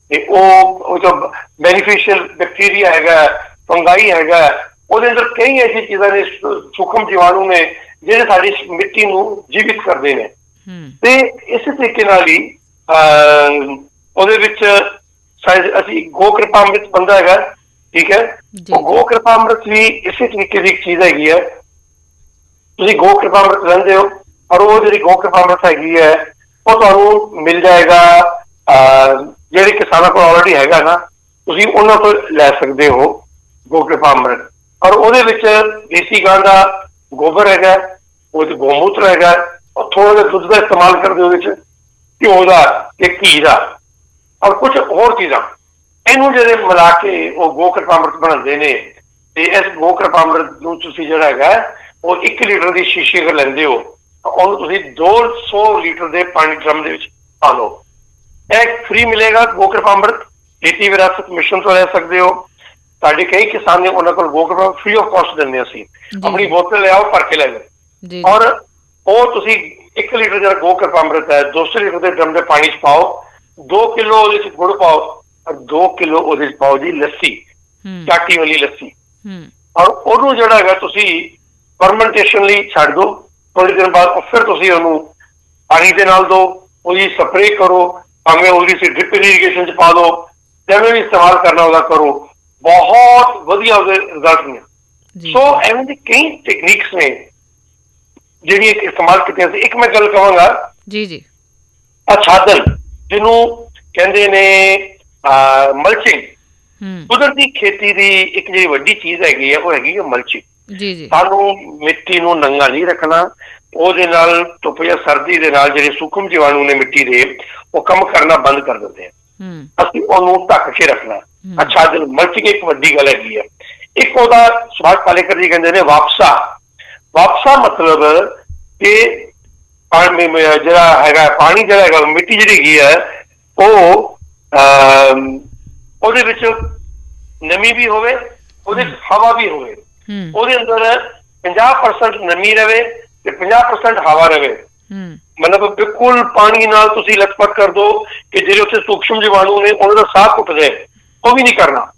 ਤੇ ਉਹ ਜੋ ਬੈਨੀਫਿਸ਼ੀਅਲ ਬੈਕਟੀਰੀਆ ਹੈਗਾ, ਫੰਗਾਈ ਹੈਗਾ, ਉਹਦੇ ਅੰਦਰ ਕਈ ਐਸੀ ਚੀਜ਼ਾਂ ਨੇ, ਸੂਖਮ ਜੀਵਾਣੂ ਨੇ ਜਿਹੜੇ ਸਾਡੀ ਮਿੱਟੀ ਨੂੰ ਜੀਵਿਤ ਕਰਦੇ ਨੇ। ਤੇ ਇਸੇ ਤਰੀਕੇ ਨਾਲ ਹੀ ਉਹਦੇ ਵਿੱਚ ਅਸੀਂ ਗੋ ਕਿਰਪਾ ਅੰਮ੍ਰਿਤ ਬੰਦਾ ਹੈਗਾ, ਠੀਕ ਹੈ, ਉਹ ਗੋ ਕਿਰਪਾ ਅੰਮ੍ਰਿਤ ਵੀ ਇਸੇ ਤਰੀਕੇ ਦੀ ਇੱਕ ਚੀਜ਼ ਹੈਗੀ ਹੈ। ਤੁਸੀਂ ਗੋ ਕਿਰਪਾ ਅੰਮ੍ਰਿਤ ਲੈਂਦੇ ਹੋ ਔਰ ਉਹ ਜਿਹੜੀ ਗੋ ਕਿਰਪਾ ਅੰਮ੍ਰਿਤ ਹੈਗੀ ਹੈ ਉਹ ਤੁਹਾਨੂੰ ਮਿਲ ਜਾਏਗਾ, ਜਿਹੜੇ ਕਿਸਾਨਾਂ ਕੋਲ ਆਲਰੇਡੀ ਹੈਗਾ ਨਾ, ਤੁਸੀਂ ਉਹਨਾਂ ਤੋਂ ਲੈ ਸਕਦੇ ਹੋ ਗੋ ਕਿਰਪਾ ਅੰਮ੍ਰਿਤ। ਔਰ ਉਹਦੇ ਵਿੱਚ ਦੇਸੀ ਗਾਂ ਦਾ ਗੋਬਰ ਹੈਗਾ, ਉਹਦੇ ਗੋਮੂਤਰ ਹੈਗਾ, ਔਰ ਥੋੜਾ ਜਿਹਾ ਦੁੱਧ ਦਾ ਇਸਤੇਮਾਲ ਕਰਦੇ ਉਹਦੇ ਵਿੱਚ, ਘਿਓ ਦਾ ਤੇ ਘੀ ਦਾ ਔਰ ਕੁਛ ਹੋਰ ਚੀਜ਼ਾਂ, ਇਹਨੂੰ ਜਿਹੜੇ ਮਿਲਾ ਕੇ ਉਹ ਗੋ ਕਿਰਪਾ ਅੰਮ੍ਰਿਤ ਬਣਾਉਂਦੇ ਨੇ। ਤੇ ਇਸ ਗੋ ਕਿਰਪਾ ਅੰਮ੍ਰਿਤ ਨੂੰ ਤੁਸੀਂ ਜਿਹੜਾ ਹੈਗਾ ਉਹ 1 ਲੀਟਰ ਦੀ ਸ਼ੀਸ਼ੀ ਅਗਰ ਲੈਂਦੇ ਹੋ ਤਾਂ ਉਹਨੂੰ ਤੁਸੀਂ 200 ਲੀਟਰ ਦੇ ਪਾਣੀ ਡਰਮ ਦੇ ਵਿੱਚ ਪਾ ਲਓ। ਇਹ ਫ੍ਰੀ ਮਿਲੇਗਾ ਗੋ ਕਿਰਪਾ ਅੰਮ੍ਰਿਤ, ਖੇਤੀ ਵਿਰਾਸਤ ਮਿਸ਼ਨ ਤੋਂ ਲੈ ਸਕਦੇ ਹੋ। ਸਾਡੇ ਕਈ ਕਿਸਾਨ ਨੇ, ਉਹਨਾਂ ਕੋਲ ਗੋ ਕਿਰਪਾ ਫ੍ਰੀ ਆਫ ਕਾਸਟ ਦਿੰਦੇ ਅਸੀਂ, ਆਪਣੀ ਬੋਤਲ ਲਿਆਓ ਭਰ ਕੇ ਲੈ ਜਾਓ। ਔਰ ਉਹ ਤੁਸੀਂ 1 ਲੀਟਰ ਜਿਹੜਾ ਗੋ ਕਿਰਪਾ ਅੰਮ੍ਰਿਤ ਹੈ 200 ਲੀਟਰ ਦੇ ਡਰਮ ਦੇ ਪਾਣੀ 'ਚ ਪਾਓ, 2 ਕਿਲੋ ਉਹਦੇ 'ਚ ਗੁੜ ਪਾਓ ਔਰ 2 ਕਿਲੋ ਉਹਦੇ 'ਚ ਪਾਓ ਜੀ ਲੱਸੀ, ਚਾਟੀ ਵਾਲੀ ਲੱਸੀ। ਔਰ ਉਹਨੂੰ ਜਿਹੜਾ ਹੈਗਾ ਤੁਸੀਂ ਫਰਮੈਂਟੇਸ਼ਨ ਲਈ ਛੱਡ ਦਿਓ, ਥੋੜ੍ਹੇ ਦਿਨ ਬਾਅਦ ਫਿਰ ਤੁਸੀਂ ਉਹਨੂੰ ਪਾਣੀ ਦੇ ਨਾਲ ਦਿਓ, ਉਹਦੀ ਸਪਰੇਅ ਕਰੋ, ਭਾਵੇਂ ਉਹਦੀ ਡ੍ਰਿਪ ਇਰੀਗੇਸ਼ਨ 'ਚ ਪਾ ਦਿਓ, ਜਿਵੇਂ ਵੀ ਇਸਤੇਮਾਲ ਕਰਨਾ ਉਹਦਾ ਕਰੋ, ਬਹੁਤ ਵਧੀਆ ਉਹਦੇ ਰਿਜ਼ਲਟ ਨੇ। ਸੋ ਐਵੇਂ ਦੀ ਕਈ ਟੈਕਨੀਕਸ ਨੇ ਜਿਹੜੀਆਂ ਇਸਤੇਮਾਲ ਕੀਤੀਆਂ ਸੀ। ਇੱਕ ਮੈਂ ਗੱਲ ਕਹਾਂਗਾ ਜੀ, ਆਛਾਦਨ ਜਿਹਨੂੰ ਕਹਿੰਦੇ ਨੇ, ਮਲਚਿੰਗ, ਕੁਦਰਤੀ ਖੇਤੀ ਦੀ ਇੱਕ ਜਿਹੜੀ ਵੱਡੀ ਚੀਜ਼ ਹੈਗੀ ਹੈ ਉਹ ਹੈਗੀ ਹੈ ਮਲਚਿੰਗ। ਸਾਨੂੰ ਮਿੱਟੀ ਨੂੰ ਨੰਗਾ ਨਹੀਂ ਰੱਖਣਾ, ਉਹਦੇ ਨਾਲ ਧੁੱਪ ਜਾਂ ਸਰਦੀ ਦੇ ਨਾਲ ਜਿਹੜੇ ਸੂਖਮ ਜੀਵਾਣੂ ਨੇ ਮਿੱਟੀ ਦੇ ਉਹ ਕੰਮ ਕਰਨਾ ਬੰਦ ਕਰ ਦਿੰਦੇ ਆ, ਅਸੀਂ ਉਹਨੂੰ ਢੱਕ ਕੇ ਰੱਖਣਾ। ਆਛਾਦਨ ਮਲਚਿੰਗ ਇੱਕ ਵੱਡੀ ਗੱਲ ਹੈਗੀ ਹੈ। ਇੱਕ ਉਹਦਾ ਸੁਭਾਸ਼ ਪਾਲੇਕਰ ਜੀ ਕਹਿੰਦੇ ਨੇ ਵਾਪਸਾ। ਵਾਪਸਾ ਮਤਲਬ ਕਿ ਜਿਹੜਾ ਹੈਗਾ ਪਾਣੀ, ਜਿਹੜਾ ਹੈਗਾ ਮਿੱਟੀ ਜਿਹੜੀ ਹੈਗੀ ਹੈ ਉਹ ਉਹਦੇ ਵਿੱਚ ਨਮੀ ਵੀ ਹੋਵੇ, ਉਹਦੇ ਵਿੱਚ ਹਵਾ ਵੀ ਹੋਵੇ, ਉਹਦੇ ਅੰਦਰ 50% ਨਮੀ ਰਵੇ ਤੇ 50% ਹਵਾ ਰਵੇ। ਮਤਲਬ ਬਿਲਕੁਲ ਪਾਣੀ ਨਾਲ ਤੁਸੀਂ ਲਖਪਤ ਕਰ ਦੋ ਕਿ ਜਿਹੜੇ ਉੱਥੇ ਸੂਖਮ ਜੀਵਾਣੂ ਨੇ ਉਹਨਾਂ ਦਾ ਸਾਹ ਘੁੱਟ ਜਾਏ, ਉਹ ਵੀ ਨਹੀਂ ਕਰਨਾ।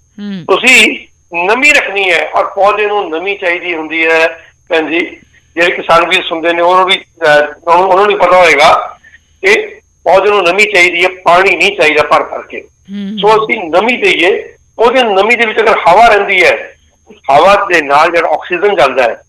ਤੁਸੀਂ ਨਮੀ ਰੱਖਣੀ ਹੈ ਔਰ ਪੌਦੇ ਨੂੰ ਨਮੀ ਚਾਹੀਦੀ ਹੁੰਦੀ ਹੈ। ਭੈਣ ਜੀ, ਜਿਹੜੇ ਕਿਸਾਨ ਵੀ ਸੁਣਦੇ ਨੇ ਉਹਨਾਂ ਨੂੰ ਵੀ ਪਤਾ ਹੋਏਗਾ ਕਿ ਪੌਦੇ ਨੂੰ ਨਮੀ ਚਾਹੀਦੀ ਹੈ, ਪਾਣੀ ਨਹੀਂ ਚਾਹੀਦਾ ਭਰ ਭਰ ਕੇ। ਸੋ ਅਸੀਂ ਨਮੀ ਦੇਈਏ, ਉਹਦੇ ਨਮੀ ਦੇ ਵਿੱਚ ਅਗਰ ਹਵਾ ਰਹਿੰਦੀ ਹੈ, ਹਵਾ ਦੇ ਨਾਲ ਜਿਹੜਾ ਆਕਸੀਜਨ ਜਾਂਦਾ ਹੈ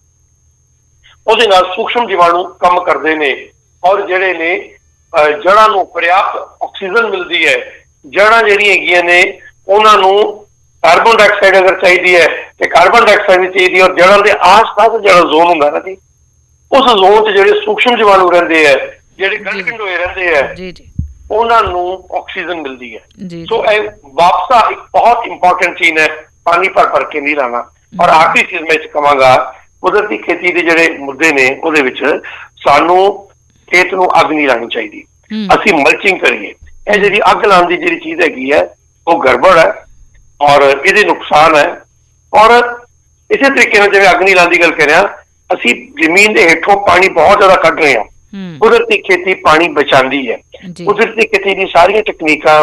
ਉਹਦੇ ਨਾਲ ਸੂਖਮ ਜੀਵਾਣੂ ਕੰਮ ਕਰਦੇ ਨੇ ਔਰ ਜਿਹੜੇ ਨੇ ਜੜ੍ਹਾਂ ਨੂੰ ਪ੍ਰਿਆਪਤ ਆਕਸੀਜਨ ਮਿਲਦੀ ਹੈ। ਜੜ੍ਹਾਂ ਜਿਹੜੀਆਂ ਹੈਗੀਆਂ ਨੇ ਉਹਨਾਂ ਨੂੰ ਕਾਰਬਨ ਡਾਈਆਕਸਾਈਡ ਅਗਰ ਚਾਹੀਦੀ ਹੈ ਤੇ ਕਾਰਬਨ ਡਾਈਆਕਸਾਈਡ ਵੀ ਚਾਹੀਦੀ ਹੈ। ਔਰ ਜੜ੍ਹਾਂ ਦੇ ਆਸ-ਪਾਸ ਜਿਹੜਾ ਜ਼ੋਨ ਹੁੰਦਾ ਨਾ ਜੀ, ਉਸ ਜ਼ੋਨ 'ਚ ਜਿਹੜੇ ਸੂਖਮ ਜੀਵਾਣੂ ਰਹਿੰਦੇ ਹੈ, ਜਿਹੜੇ ਗੰਢ ਹੋਏ ਰਹਿੰਦੇ ਹੈ, ਉਹਨਾਂ ਨੂੰ ਆਕਸੀਜਨ ਮਿਲਦੀ ਹੈ। ਸੋ ਇਹ ਵਾਪਸਾ ਇੱਕ ਬਹੁਤ ਇੰਪੋਰਟੈਂਟ ਚੀਜ਼ ਹੈ, ਪਾਣੀ ਭਰ ਕੇ ਨਹੀਂ ਲਾਣਾ। ਔਰ ਆਖਰੀ ਚੀਜ਼ ਮੈਂ ਕਹਾਂਗਾ, ਕੁਦਰਤੀ ਖੇਤੀ ਦੇ ਜਿਹੜੇ ਮੁੱਦੇ ਨੇ ਉਹਦੇ ਵਿੱਚ ਸਾਨੂੰ ਖੇਤ ਨੂੰ ਅੱਗ ਨਹੀਂ ਲਾਉਣੀ ਚਾਹੀਦੀ, ਅਸੀਂ ਮਲਚਿੰਗ ਕਰੀਏ। ਇਹ ਜਿਹੜੀ ਅੱਗ ਲਾਉਣ ਦੀ ਜਿਹੜੀ ਚੀਜ਼ ਹੈਗੀ ਹੈ ਉਹ ਗੜਬੜ ਹੈ ਔਰ ਇਹਦੇ ਨੁਕਸਾਨ ਹੈ। ਔਰ ਇਸੇ ਤਰੀਕੇ ਨਾਲ ਜਿਵੇਂ ਅੱਗ ਨਹੀਂ ਲਾਉਣ ਦੀ ਗੱਲ ਕਰ ਰਿਹਾ, ਅਸੀਂ ਜ਼ਮੀਨ ਦੇ ਹੇਠੋਂ ਪਾਣੀ ਬਹੁਤ ਜ਼ਿਆਦਾ ਕੱਢ ਰਹੇ ਹਾਂ। ਕੁਦਰਤੀ ਖੇਤੀ ਪਾਣੀ ਬਚਾਉਂਦੀ ਹੈ। ਕੁਦਰਤੀ ਖੇਤੀ ਦੀ ਸਾਰੀਆਂ ਤਕਨੀਕਾਂ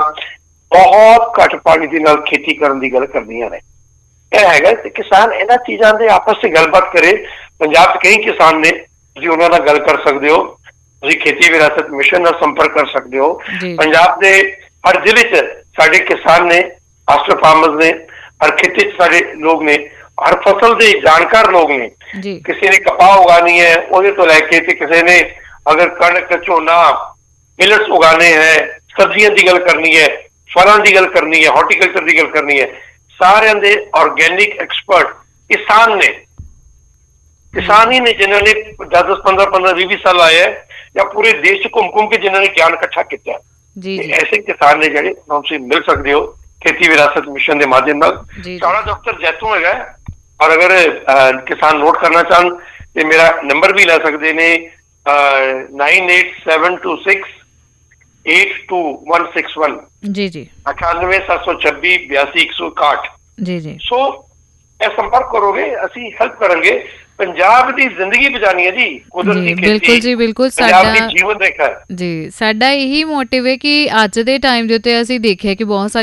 ਬਹੁਤ ਘੱਟ ਪਾਣੀ ਦੇ ਨਾਲ ਖੇਤੀ ਕਰਨ ਦੀ ਗੱਲ ਕਰਦੀਆਂ ਨੇ। ਇਹ ਹੈਗਾ ਕਿ ਕਿਸਾਨ ਇਹਨਾਂ ਚੀਜ਼ਾਂ ਦੇ ਆਪਸ 'ਚ ਗੱਲਬਾਤ ਕਰੇ। ਪੰਜਾਬ 'ਚ ਕਈ ਕਿਸਾਨ ਨੇ, ਤੁਸੀਂ ਉਹਨਾਂ ਨਾਲ ਗੱਲ ਕਰ ਸਕਦੇ ਹੋ, ਤੁਸੀਂ ਖੇਤੀ ਵਿਰਾਸਤ ਮਿਸ਼ਨ ਨਾਲ ਸੰਪਰਕ ਕਰ ਸਕਦੇ ਹੋ। ਪੰਜਾਬ ਦੇ ਹਰ ਜ਼ਿਲ੍ਹੇ 'ਚ ਸਾਡੇ ਕਿਸਾਨ ਨੇ, ਮਾਸਟਰ ਫਾਰਮਰਸ ਨੇ, ਹਰ ਖੇਤੀ 'ਚ ਸਾਡੇ ਲੋਕ ਨੇ, ਹਰ ਫਸਲ ਦੇ ਜਾਣਕਾਰ ਲੋਕ ਨੇ। ਕਿਸੇ ਨੇ ਕਪਾਹ ਉਗਾਣੀ ਹੈ ਉਹਦੇ ਤੋਂ ਲੈ ਕੇ, ਤੇ ਕਿਸੇ ਨੇ ਅਗਰ ਕਣਕ, ਝੋਨਾ, ਮਿਲਟਸ ਉਗਾਣੇ ਹੈ, ਸਬਜ਼ੀਆਂ ਦੀ ਗੱਲ ਕਰਨੀ ਹੈ, ਫਲਾਂ ਦੀ ਗੱਲ ਕਰਨੀ ਹੈ, ਹਾਰਟੀਕਲਚਰ ਦੀ ਗੱਲ ਕਰਨੀ ਹੈ, ਸਾਰਿਆਂ ਦੇ ਆਰਗੈਨਿਕ ਐਕਸਪਰਟ ਕਿਸਾਨ ਨੇ। ਕਿਸਾਨ ਹੀ ਨੇ ਜਿਨ੍ਹਾਂ ਨੇ 10-10, 15-15, 20-20 ਸਾਲ ਆਏ ਹੈ ਜਾਂ ਪੂਰੇ ਦੇਸ਼ 'ਚ ਘੁੰਮ ਕੇ ਜਿਨ੍ਹਾਂ ਨੇ ਗਿਆਨ ਇਕੱਠਾ ਕੀਤਾ। ਐਸੇ ਕਿਸਾਨ ਨੇ ਜਿਹੜੇ ਤੁਸੀਂ ਮਿਲ ਸਕਦੇ ਹੋ ਖੇਤੀ ਵਿਰਾਸਤ ਮਿਸ਼ਨ ਦੇ ਮਾਧਿਅਮ ਨਾਲ। ਸਾਡਾ ਦਫ਼ਤਰ ਜੈਤੋਂ ਹੈਗਾ ਔਰ ਅਗਰ ਕਿਸਾਨ ਨੋਟ ਕਰਨਾ ਚਾਹਣ ਤੇ ਮੇਰਾ ਨੰਬਰ ਵੀ ਲੈ ਸਕਦੇ ਨੇ, 9872682161 9872268261। ਸੋ ਇਹ ਸੰਪਰਕ ਕਰੋਗੇ, ਅਸੀਂ ਹੈਲਪ ਕਰਾਂਗੇ। ਪੰਜਾਬ ਦੀ ਜ਼ਿੰਦਗੀ ਬਚਾਣੀ ਹੈ ਜੀ, ਕੁਦਰਤੀ ਖੇਤੀ। ਬਿਲਕੁਲ ਜੀ, ਬਿਲਕੁਲ। ਸਾਡਾ ਜੀਵਨ ਰੇਖਾ ਜੀ, ਸਾਡਾ ਇਹੀ ਮੋਟਿਵ ਹੈ ਕਿ ਅੱਜ ਦੇ ਟਾਈਮ ਦੇ ਉੱਤੇ ਅਸੀਂ ਦੇਖਿਆ ਕਿ ਬਹੁਤ